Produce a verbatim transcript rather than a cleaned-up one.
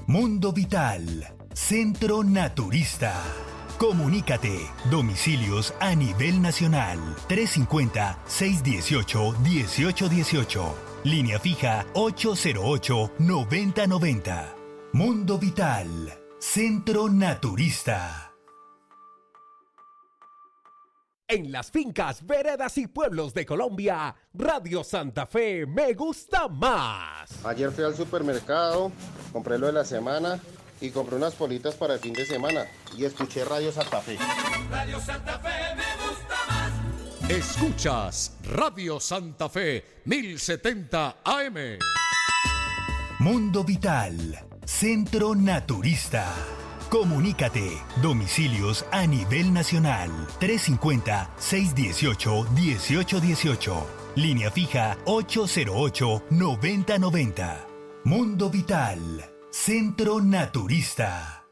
Mundo Vital, Centro Naturista. Comunícate, domicilios a nivel nacional, trescientos cincuenta, seiscientos dieciocho, dieciocho dieciocho. Línea fija ocho cero ocho, noventa noventa. Mundo Vital, Centro Naturista. En las fincas, veredas y pueblos de Colombia, Radio Santa Fe me gusta más. Ayer fui al supermercado, compré lo de la semana y compré unas politas para el fin de semana y escuché Radio Santa Fe. Radio Santa Fe me gusta más. Escuchas Radio Santa Fe mil setenta A M. Mundo Vital, Centro Naturista. Comunícate, domicilios a nivel nacional, trescientos cincuenta, seiscientos dieciocho, dieciocho dieciocho. Línea fija ocho cero ocho, noventa noventa. Mundo Vital, Centro Naturista.